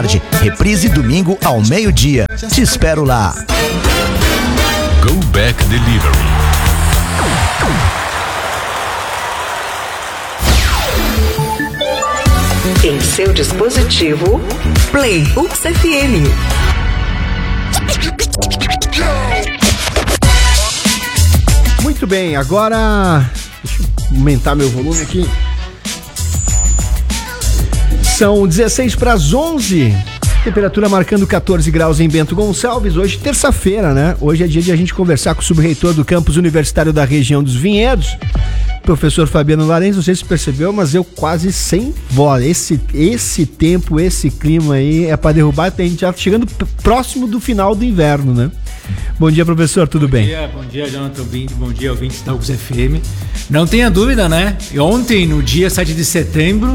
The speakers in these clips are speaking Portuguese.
Reprise domingo ao meio-dia. Te espero lá. Go Back Delivery. Em seu dispositivo, Play UX FM. Muito bem, agora deixa eu aumentar meu volume aqui. São 16 para as 11. Temperatura marcando 14 graus em Bento Gonçalves. Hoje, terça-feira, né? Hoje é dia de a gente conversar com o subreitor do campus universitário da região dos Vinhedos, professor Fabiano Larenz. Não sei se percebeu, mas eu quase sem voz. Esse tempo, esse clima aí é para derrubar. A gente já chegando próximo do final do inverno, né? Bom dia, professor, tudo bem? Bom dia, Jonathan Bindi, bom dia, ouvintes da UX FM. Não tenha dúvida, né? Ontem, no dia 7 de setembro,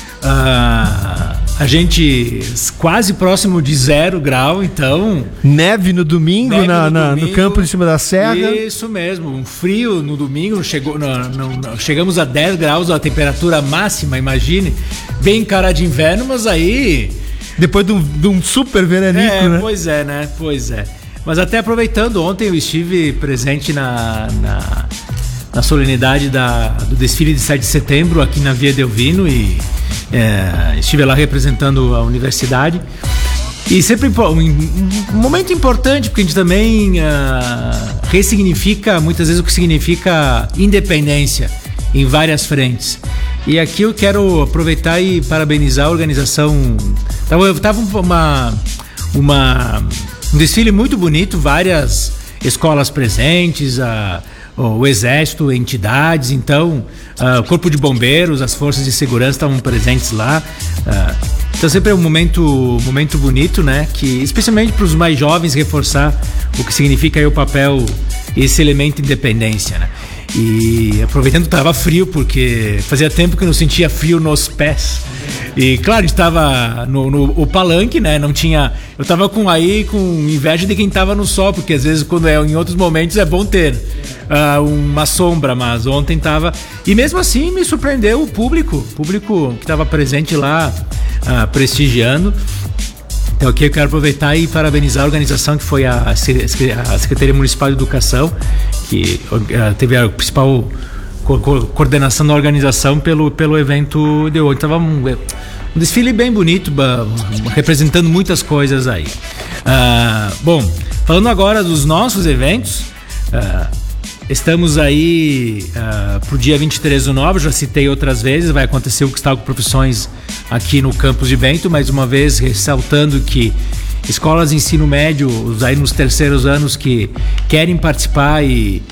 a gente quase próximo de 0 grau, então... Neve no domingo, no campo de cima da serra. Isso mesmo, um frio no domingo, chegamos a 10 graus, a temperatura máxima, imagine, bem cara de inverno, mas aí... Depois de um super veranico, né? Pois é. Mas até aproveitando, ontem eu estive presente na solenidade do desfile de 7 de setembro aqui na Via Delvino e estive lá representando a universidade. E sempre um momento importante, porque a gente também ressignifica muitas vezes o que significa independência em várias frentes. E aqui eu quero aproveitar e parabenizar a organização. Tava um desfile muito bonito, várias escolas presentes, o Exército, entidades, então o Corpo de Bombeiros, as forças de segurança estavam presentes lá. Então sempre é um momento bonito, né? Que especialmente para os mais jovens reforçar o que significa aí o papel, esse elemento de independência, né? E aproveitando que estava frio, porque fazia tempo que eu não sentia frio nos pés. E claro, a gente estava no palanque, né? Não tinha. Eu estava com inveja de quem estava no sol, porque às vezes em outros momentos é bom ter uma sombra, mas ontem estava. E mesmo assim me surpreendeu o público que estava presente lá, prestigiando. Então aqui eu quero aproveitar e parabenizar a organização, que foi a Secretaria Municipal de Educação, que teve a principal coordenação da organização pelo evento de hoje. Estava um desfile bem bonito, representando muitas coisas aí. Bom, falando agora dos nossos eventos, estamos aí pro dia 23/9, já citei outras vezes, vai acontecer o Cristal com Profissões aqui no campus de Bento, mais uma vez ressaltando que escolas de ensino médio, aí nos terceiros anos que querem participar e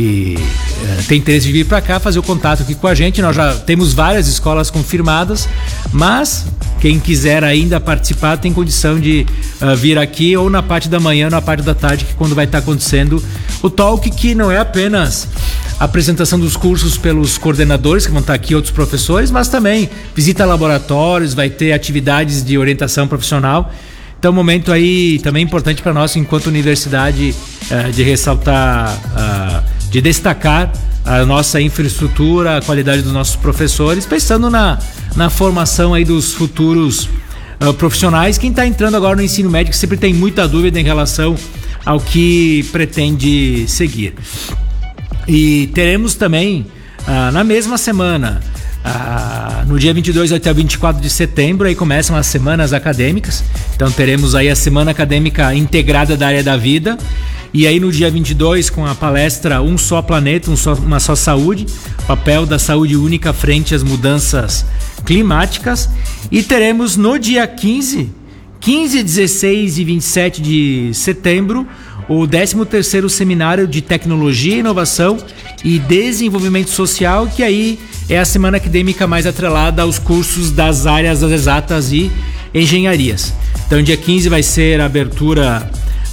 tem interesse de vir para cá, fazer o contato aqui com a gente. Nós já temos várias escolas confirmadas, mas quem quiser ainda participar tem condição de vir aqui ou na parte da manhã ou na parte da tarde, que quando vai estar acontecendo o talk, que não é apenas a apresentação dos cursos pelos coordenadores, que vão estar aqui, outros professores, mas também visita a laboratórios, vai ter atividades de orientação profissional. Então, um momento aí também importante para nós, enquanto universidade, de ressaltar, de destacar a nossa infraestrutura, a qualidade dos nossos professores, pensando na formação aí dos futuros profissionais. Quem está entrando agora no ensino médio sempre tem muita dúvida em relação ao que pretende seguir. E teremos também, na mesma semana, no dia 22 até 24 de setembro, aí começam as semanas acadêmicas. Então teremos aí a semana acadêmica integrada da área da vida. E aí no dia 22, com a palestra Um Só Planeta, uma só saúde, papel da saúde única frente às mudanças climáticas. E teremos no dia 15, 16 e 27 de setembro, o 13º Seminário de Tecnologia, Inovação e Desenvolvimento Social, que aí é a semana acadêmica mais atrelada aos cursos das áreas das exatas e engenharias. Então, dia 15 vai ser a abertura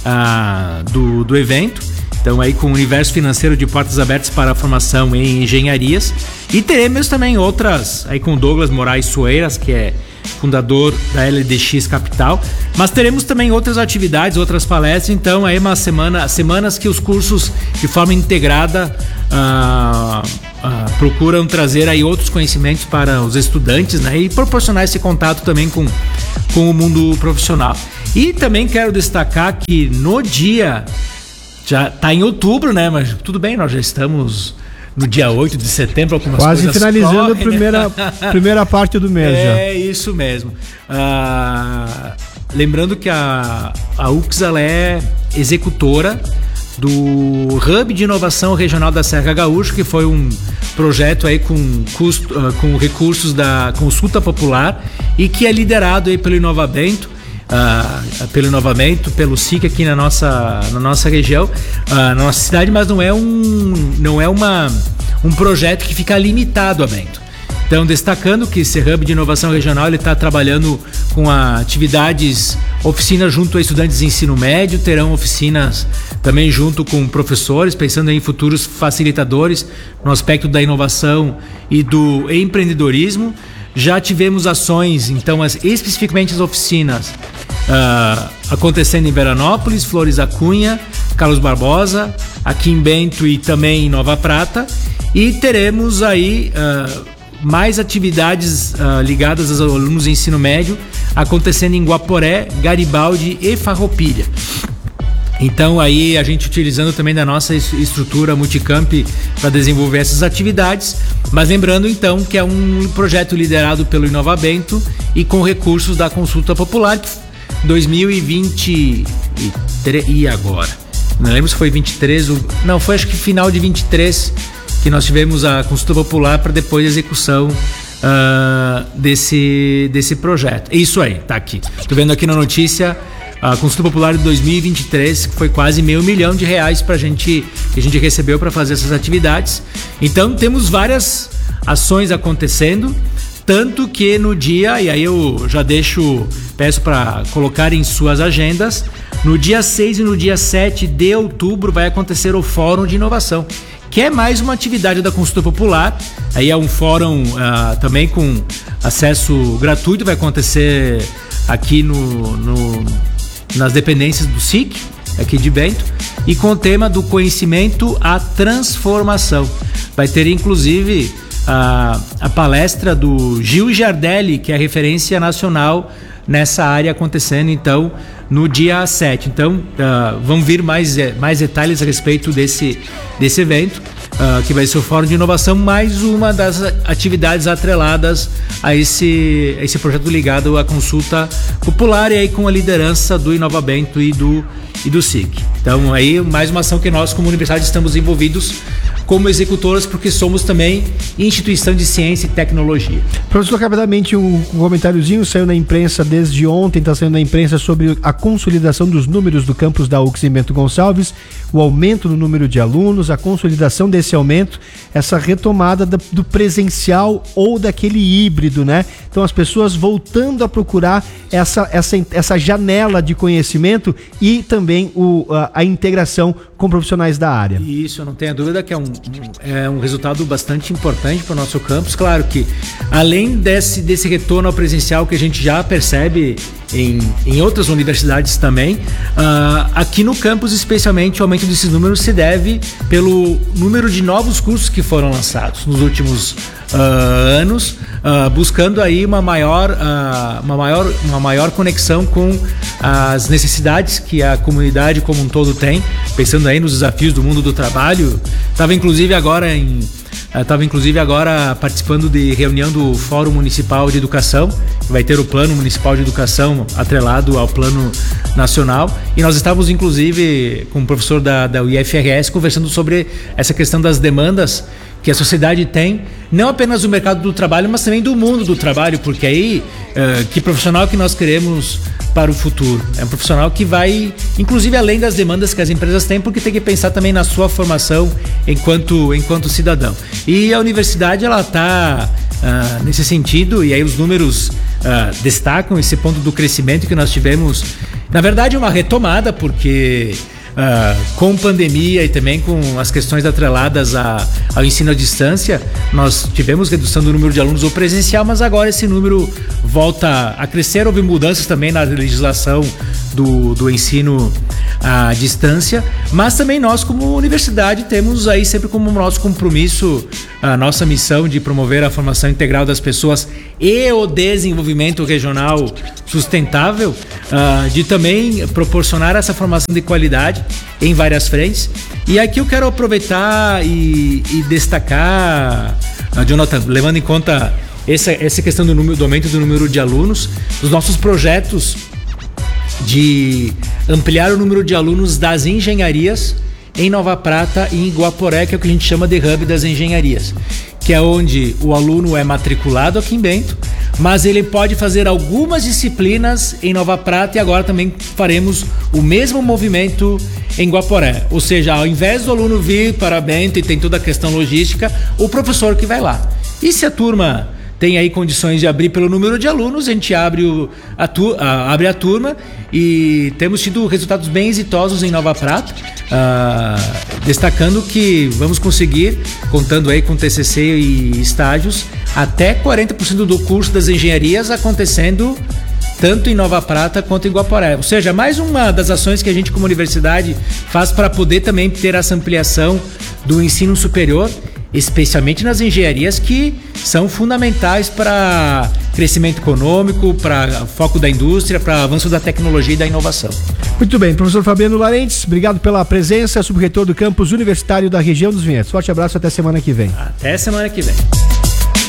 do evento. Então, aí com o Universo Financeiro de Portas Abertas para a Formação em Engenharias. E teremos também outras, aí com o Douglas Moraes Soeiras, que é fundador da LDX Capital. Mas teremos também outras atividades, outras palestras. Então, aí semanas que os cursos de forma integrada procuram trazer aí outros conhecimentos para os estudantes, né? E proporcionar esse contato também com o mundo profissional. E também quero destacar que no dia, já está em outubro, né? Mas tudo bem, nós já estamos no dia 8 de setembro, algumas quase coisas finalizando correm, a primeira parte do mês já. É isso mesmo. Lembrando que a UX ela é executora do Hub de Inovação Regional da Serra Gaúcha, que foi um projeto aí com recursos da Consulta Popular e que é liderado aí pelo Inovamento, pelo SIC aqui na nossa região, na nossa cidade, mas não é um projeto que fica limitado a Bento. Então, destacando que esse Hub de Inovação Regional ele está trabalhando com atividades, oficinas junto a estudantes de ensino médio, terão oficinas também junto com professores, pensando em futuros facilitadores no aspecto da inovação e do empreendedorismo. Já tivemos ações, então, especificamente as oficinas acontecendo em Veranópolis, Flores da Cunha, Carlos Barbosa, aqui em Bento e também em Nova Prata. E teremos aí mais atividades ligadas aos alunos de ensino médio acontecendo em Guaporé, Garibaldi e Farroupilha. Então aí a gente utilizando também da nossa estrutura Multicamp para desenvolver essas atividades, mas lembrando então que é um projeto liderado pelo Inovabento e com recursos da Consulta Popular 2023 e agora. Não lembro se foi 23, não, foi acho que final de 23 que nós tivemos a Consulta Popular para depois a execução desse projeto. É isso aí, tá aqui. Tô vendo aqui na notícia a Consulta Popular de 2023, que foi quase R$500 mil que a gente recebeu para fazer essas atividades. Então temos várias ações acontecendo, tanto que no dia, e aí eu já peço para colocar em suas agendas, no dia 6 e no dia 7 de outubro vai acontecer o Fórum de Inovação, que é mais uma atividade da Consulta Popular. Aí é um fórum também com acesso gratuito, vai acontecer aqui nas dependências do SIC, aqui de Bento, e com o tema do conhecimento à transformação. Vai ter inclusive a palestra do Gil Giardelli, que é referência nacional nessa área, acontecendo então no dia 7. Então vão vir mais detalhes a respeito desse evento, que vai ser o Fórum de Inovação, mais uma das atividades atreladas a esse projeto ligado à Consulta Popular, e aí com a liderança do Inovabento e do SIC. Então aí mais uma ação que nós como universidade estamos envolvidos como executores, porque somos também instituição de ciência e tecnologia. Professor, rapidamente um comentáriozinho, saiu na imprensa desde ontem, está saindo na imprensa sobre a consolidação dos números do campus da UX em Bento Gonçalves, o aumento no número de alunos, a consolidação desse aumento, essa retomada do presencial ou daquele híbrido, né? Então as pessoas voltando a procurar essa janela de conhecimento e também a integração com profissionais da área. Isso, não tenha dúvida que é um resultado bastante importante para o nosso campus. Claro que além desse retorno ao presencial que a gente já percebe em outras universidades também, aqui no campus especialmente o aumento desses números se deve pelo número de novos cursos que foram lançados nos últimos anos, buscando aí uma maior conexão com as necessidades que a comunidade como um todo tem, pensando aí nos desafios do mundo do trabalho. Estava inclusive agora participando de reunião do Fórum Municipal de Educação, que vai ter o Plano Municipal de Educação atrelado ao Plano Nacional, e nós estávamos inclusive com o professor da UIFRS conversando sobre essa questão das demandas que a sociedade tem, não apenas do mercado do trabalho, mas também do mundo do trabalho, porque aí, que profissional que nós queremos para o futuro? É um profissional que vai, inclusive, além das demandas que as empresas têm, porque tem que pensar também na sua formação enquanto cidadão. E a universidade, ela está nesse sentido, e aí os números destacam esse ponto do crescimento que nós tivemos. Na verdade, uma retomada, porque com pandemia e também com as questões atreladas ao ensino à distância, nós tivemos redução do número de alunos do presencial, mas agora esse número volta a crescer. Houve mudanças também na legislação do ensino à distância, mas também nós como universidade temos aí sempre como nosso compromisso a nossa missão de promover a formação integral das pessoas e o desenvolvimento regional sustentável, de também proporcionar essa formação de qualidade em várias frentes. E aqui eu quero aproveitar e destacar, Jonathan, levando em conta essa questão do aumento do número de alunos, os nossos projetos de ampliar o número de alunos das engenharias em Nova Prata e em Guaporé, que é o que a gente chama de hub das engenharias, que é onde o aluno é matriculado aqui em Bento, mas ele pode fazer algumas disciplinas em Nova Prata e agora também faremos o mesmo movimento em Guaporé. Ou seja, ao invés do aluno vir para Bento e tem toda a questão logística, o professor que vai lá. E se a turma tem aí condições de abrir pelo número de alunos, a gente abre a turma e temos tido resultados bem exitosos em Nova Prata, destacando que vamos conseguir, contando aí com TCC e estágios, até 40% do curso das engenharias acontecendo tanto em Nova Prata quanto em Guaporé. Ou seja, mais uma das ações que a gente como universidade faz para poder também ter essa ampliação do ensino superior, especialmente nas engenharias que são fundamentais para crescimento econômico, para foco da indústria, para avanço da tecnologia e da inovação. Muito bem, professor Fabiano Larentes, obrigado pela presença, subreitor do campus universitário da região dos Vinhedos. Forte abraço, até semana que vem. Até semana que vem.